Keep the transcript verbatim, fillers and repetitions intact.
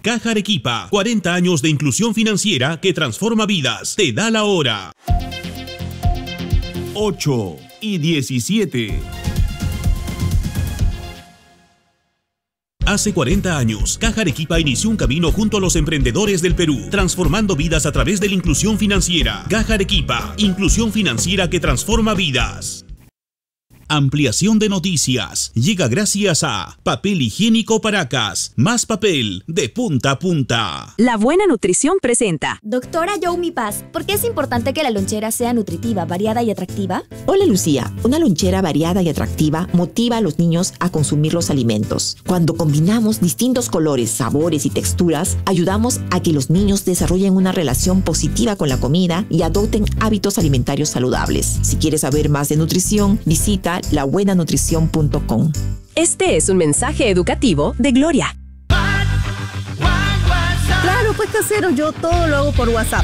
Caja Arequipa, cuarenta años de inclusión financiera que transforma vidas. Te da la hora. ocho y diecisiete. Hace cuarenta años, Caja Arequipa inició un camino junto a los emprendedores del Perú, transformando vidas a través de la inclusión financiera. Caja Arequipa, inclusión financiera que transforma vidas. Ampliación de noticias llega gracias a Papel Higiénico Paracas, más papel de punta a punta. La Buena Nutrición presenta. Doctora Youmi Paz, ¿por qué es importante que la lonchera sea nutritiva, variada y atractiva? Hola Lucía, una lonchera variada y atractiva motiva a los niños a consumir los alimentos. Cuando combinamos distintos colores, sabores y texturas, ayudamos a que los niños desarrollen una relación positiva con la comida y adopten hábitos alimentarios saludables. Si quieres saber más de nutrición, visita la buena nutrición punto com. Este es un mensaje educativo de Gloria. Claro, pues casero, yo todo lo hago por WhatsApp.